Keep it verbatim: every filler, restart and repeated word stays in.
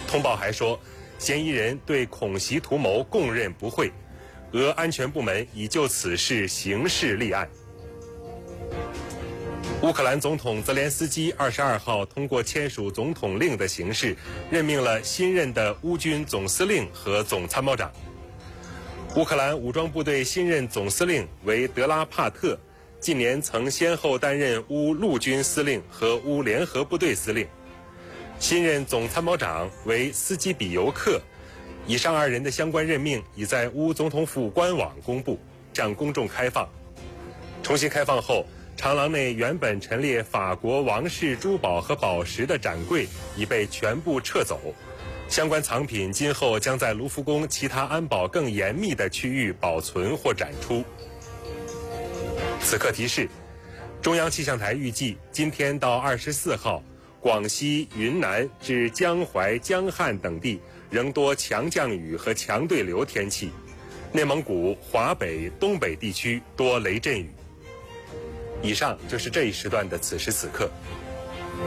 通报还说，嫌疑人对恐袭图谋供认不讳，俄安全部门已就此事刑事立案。乌克兰总统泽连斯基二十二号通过签署总统令的形式，任命了新任的乌军总司令和总参谋长。乌克兰武装部队新任总司令为德拉帕特，近年曾先后担任乌陆军司令和乌联合部队司令。新任总参谋长为斯基比尤克。以上二人的相关任命已在乌总统府官网公布，向公众开放。重新开放后，长廊内原本陈列法国王室珠宝和宝石的展柜已被全部撤走，相关藏品今后将在卢浮宫其他安保更严密的区域保存或展出。此刻提示，中央气象台预计今天到二十四号，广西、云南至江淮、江汉等地仍多强降雨和强对流天气，内蒙古、华北、东北地区多雷阵雨。以上就是这一时段的此时此刻。